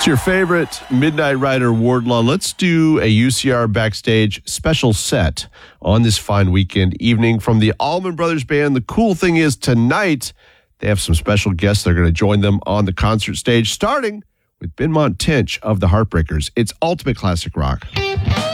It's your favorite Midnight Rider Wardlaw. Let's do a UCR Backstage special set on this fine weekend evening from the Allman Brothers Band. The cool thing is tonight they have some special guests. They're going to join them on the concert stage, starting with Benmont Tench of the Heartbreakers. It's ultimate classic rock.